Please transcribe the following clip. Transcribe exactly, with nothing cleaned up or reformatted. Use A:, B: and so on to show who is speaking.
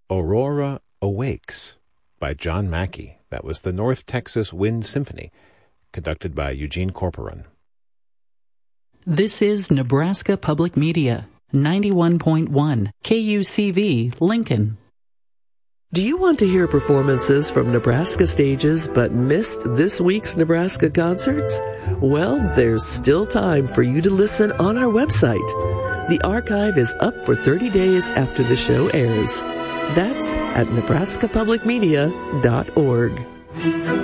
A: Aurora Awakes by John Mackey. That was the North Texas Wind Symphony, conducted by Eugene Corporon.
B: This is Nebraska Public Media, ninety-one point one, K U C V, Lincoln.
C: Do you want to hear performances from Nebraska stages but missed this week's Nebraska concerts? Well, there's still time for you to listen on our website. The archive is up for thirty days after the show airs. That's at nebraska public media dot org.